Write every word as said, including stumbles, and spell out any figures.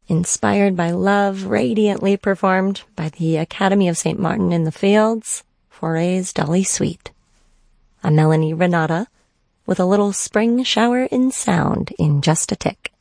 Inspired by Love, radiantly performed by the Academy of Saint Martin in the Fields, Foray's Dolly Sweet. I'm Melanie Renata, with a little spring shower in sound in just a tick.